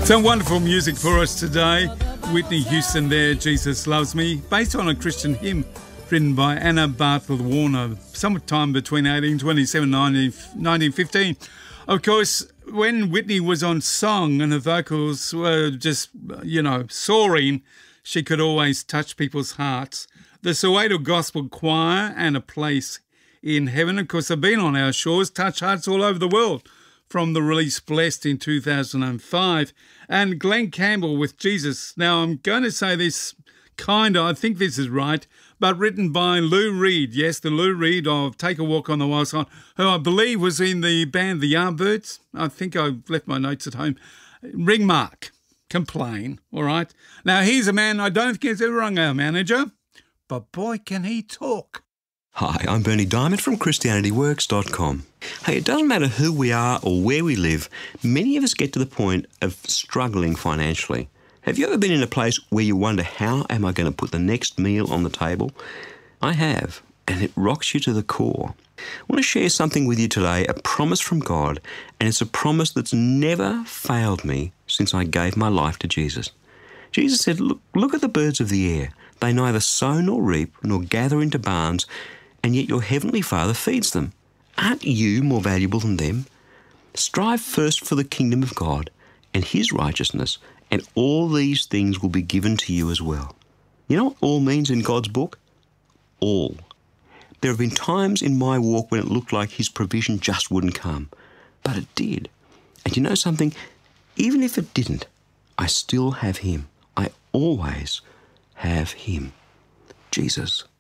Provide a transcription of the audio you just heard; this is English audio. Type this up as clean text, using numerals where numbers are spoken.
Some wonderful music for us today. Whitney Houston there, Jesus Loves Me, based on a Christian hymn written by Anna Bartlett Warner, sometime between 1827 and 1915. Of course, when Whitney was on song and her vocals were just, soaring, she could always touch people's hearts. The Soweto Gospel Choir and A Place in Heaven, of course, have been on our shores, touch hearts all over the world, from the release Blessed in 2005, and Glenn Campbell with Jesus. Now, I'm going to say this I think this is right, but written by Lou Reed. Yes, the Lou Reed of Take a Walk on the Wild Side, who I believe was in the band The Yardbirds. I think I left my notes at home. Ring Mark, Complain, all right? Now, he's a man I don't think has ever rung our manager, but boy, can he talk. Hi, I'm Bernie Diamond from ChristianityWorks.com. Hey, it doesn't matter who we are or where we live, many of us get to the point of struggling financially. Have you ever been in a place where you wonder, how am I going to put the next meal on the table? I have, and it rocks you to the core. I want to share something with you today, a promise from God, and it's a promise that's never failed me since I gave my life to Jesus. Jesus said, look at the birds of the air. They neither sow nor reap nor gather into barns, and yet your heavenly Father feeds them. Aren't you more valuable than them? Strive first for the kingdom of God and his righteousness, and all these things will be given to you as well. You know what all means in God's book? All. There have been times in my walk when it looked like his provision just wouldn't come, but it did. And you know something? Even if it didn't, I still have him. I always have him. Jesus.